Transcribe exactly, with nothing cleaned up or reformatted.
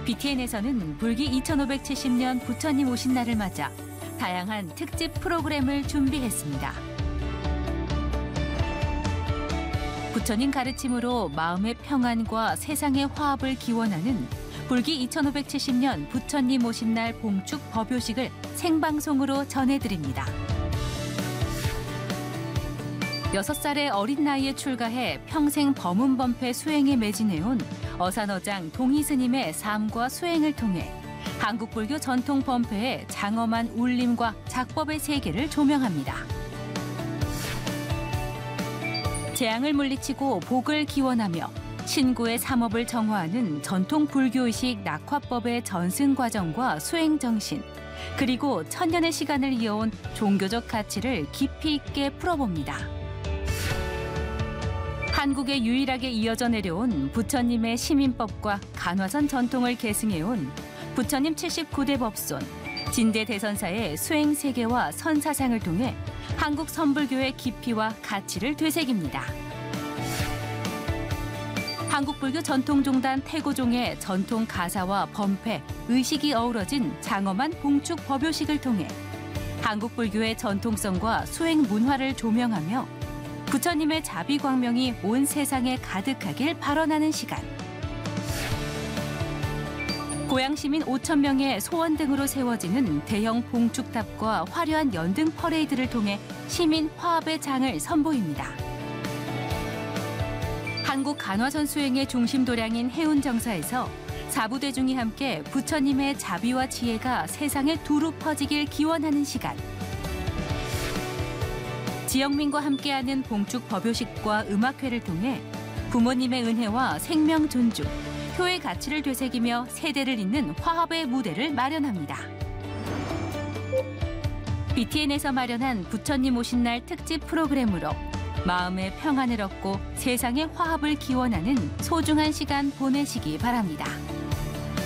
비티엔에서는 불기 이천오백칠십 년 부처님 오신 날을 맞아 다양한 특집 프로그램을 준비했습니다. 부처님 가르침으로 마음의 평안과 세상의 화합을 기원하는 불기 이천오백칠십 년 부처님 오신 날 봉축 법요식을 생방송으로 전해드립니다. 여섯 살의 어린 나이에 출가해 평생 법문법회 수행에 매진해온 어산어장 동의스님의 삶과 수행을 통해 한국 불교 전통 법회의 장엄한 울림과 작법의 세계를 조명합니다. 재앙을 물리치고 복을 기원하며 신구의 삼업을 정화하는 전통 불교의식 낙화법의 전승 과정과 수행 정신, 그리고 천년의 시간을 이어온 종교적 가치를 깊이 있게 풀어봅니다. 한국에 유일하게 이어져 내려온 부처님의 시민법과 간화선 전통을 계승해온 부처님 칠십구 대 법손, 진대 대선사의 수행 세계와 선사상을 통해 한국 선불교의 깊이와 가치를 되새깁니다. 한국불교 전통종단 태고종의 전통 가사와 범패, 의식이 어우러진 장엄한 봉축 법요식을 통해 한국불교의 전통성과 수행 문화를 조명하며 부처님의 자비광명이 온 세상에 가득하길 발언하는 시간. 고향 시민 오천 명의 소원 등으로 세워지는 대형 봉축탑과 화려한 연등 퍼레이드를 통해 시민 화합의 장을 선보입니다. 한국 간화선 수행의 중심 도량인 해운정사에서 사부대중이 함께 부처님의 자비와 지혜가 세상에 두루 퍼지길 기원하는 시간. 지영민과 함께하는 봉축 법요식과 음악회를 통해 부모님의 은혜와 생명 존중, 효의 가치를 되새기며 세대를 잇는 화합의 무대를 마련합니다. 비티엔에서 마련한 부처님 오신 날 특집 프로그램으로 마음의 평안을 얻고 세상의 화합을 기원하는 소중한 시간 보내시기 바랍니다.